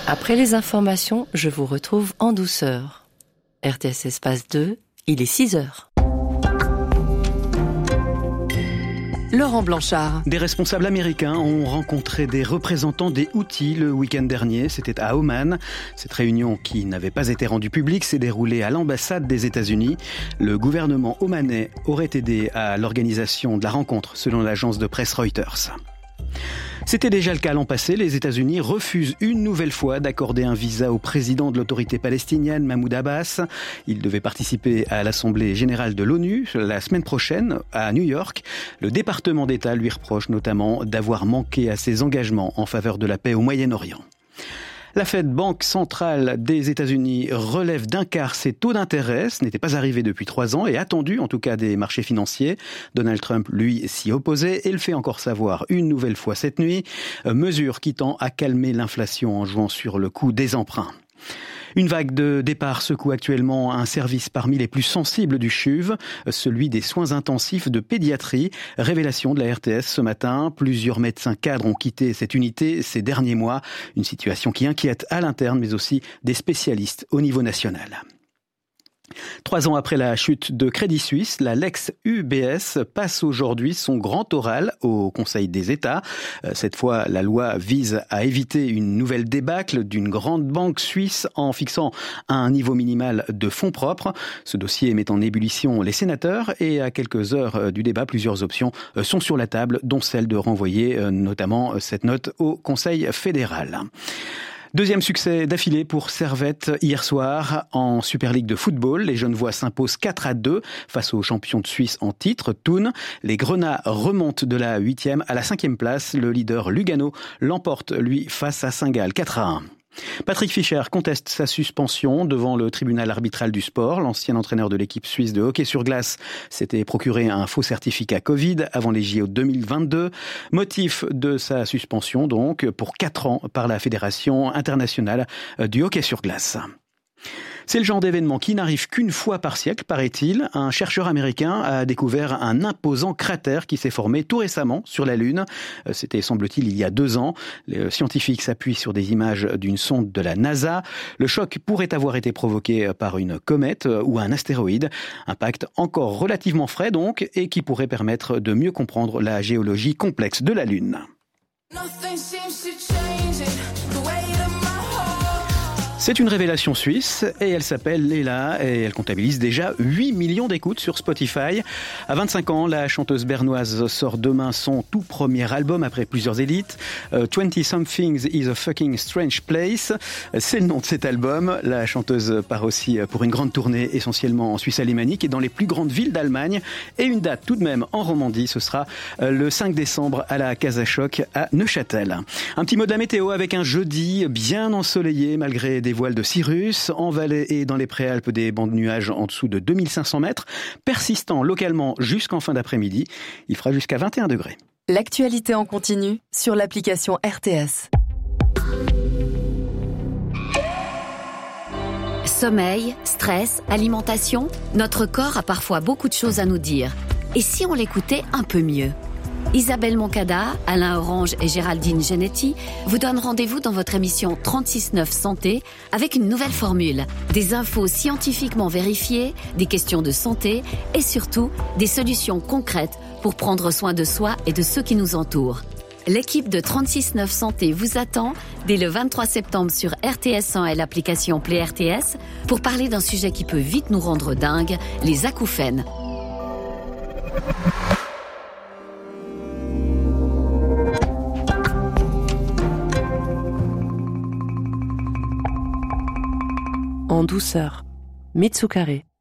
Après les informations, je vous retrouve en douceur. RTS Espace 2, il est 6h. Laurent Blanchard. Des responsables américains ont rencontré des représentants des Houthis le week-end dernier. C'était à Oman. Cette réunion, qui n'avait pas été rendue publique, s'est déroulée à l'ambassade des États-Unis. Le gouvernement omanais aurait aidé à l'organisation de la rencontre, selon l'agence de presse Reuters. C'était déjà le cas l'an passé. Les États-Unis refusent une nouvelle fois d'accorder un visa au président de l'autorité palestinienne, Mahmoud Abbas. Il devait participer à l'Assemblée générale de l'ONU la semaine prochaine à New York. Le département d'État lui reproche notamment d'avoir manqué à ses engagements en faveur de la paix au Moyen-Orient. La Fed, banque centrale des États-Unis, relève d'un quart ses taux d'intérêt. Ce n'était pas arrivé depuis 3 ans et attendu, en tout cas, des marchés financiers. Donald Trump, lui, s'y opposait et le fait encore savoir une nouvelle fois cette nuit. Mesure qui tend à calmer l'inflation en jouant sur le coût des emprunts. Une vague de départ secoue actuellement un service parmi les plus sensibles du CHUV, celui des soins intensifs de pédiatrie. Révélation de la RTS ce matin, plusieurs médecins cadres ont quitté cette unité ces derniers mois. Une situation qui inquiète à l'interne, mais aussi des spécialistes au niveau national. 3 ans après la chute de Crédit Suisse, la Lex UBS passe aujourd'hui son grand oral au Conseil des États. Cette fois, la loi vise à éviter une nouvelle débâcle d'une grande banque suisse en fixant un niveau minimal de fonds propres. Ce dossier met en ébullition les sénateurs et à quelques heures du débat, plusieurs options sont sur la table, dont celle de renvoyer notamment cette note au Conseil fédéral. Deuxième succès d'affilée pour Servette hier soir en Super League de football. Les Genevois s'imposent 4-2 face aux champions de Suisse en titre, Thun. Les Grenats remontent de la 8e à la 5e place. Le leader Lugano l'emporte, lui, face à Saint-Gall, 4-1. Patrick Fischer conteste sa suspension devant le tribunal arbitral du sport. L'ancien entraîneur de l'équipe suisse de hockey sur glace s'était procuré un faux certificat Covid avant les JO 2022. Motif de sa suspension donc pour 4 ans par la Fédération internationale du hockey sur glace. C'est le genre d'événement qui n'arrive qu'une fois par siècle, paraît-il. Un chercheur américain a découvert un imposant cratère qui s'est formé tout récemment sur la Lune. C'était, semble-t-il, il y a 2 ans. Les scientifiques s'appuient sur des images d'une sonde de la NASA. Le choc pourrait avoir été provoqué par une comète ou un astéroïde. Impact encore relativement frais donc, et qui pourrait permettre de mieux comprendre la géologie complexe de la Lune. C'est une révélation suisse et elle s'appelle Leila et elle comptabilise déjà 8 millions d'écoutes sur Spotify. À 25 ans, la chanteuse bernoise sort demain son tout premier album après plusieurs élites. 20 Somethings is a fucking strange place. C'est le nom de cet album. La chanteuse part aussi pour une grande tournée essentiellement en Suisse alémanique et dans les plus grandes villes d'Allemagne. Et une date tout de même en Romandie, ce sera le 5 décembre à la Casa Choc à Neuchâtel. Un petit mot de la météo avec un jeudi bien ensoleillé malgré des voiles de cirrus. En Valais et dans les Préalpes, des bancs de nuages en dessous de 2500 mètres, persistant localement jusqu'en fin d'après-midi. Il fera jusqu'à 21 degrés. L'actualité en continu sur l'application RTS. Sommeil, stress, alimentation, notre corps a parfois beaucoup de choses à nous dire. Et si on l'écoutait un peu mieux ? Isabelle Moncada, Alain Orange et Géraldine Genetti vous donnent rendez-vous dans votre émission 36-9 Santé avec une nouvelle formule. Des infos scientifiquement vérifiées, des questions de santé et surtout des solutions concrètes pour prendre soin de soi et de ceux qui nous entourent. L'équipe de 36-9 Santé vous attend dès le 23 septembre sur RTS 100 et l'application Play RTS pour parler d'un sujet qui peut vite nous rendre dingues, les acouphènes. En douceur, Mitsukare.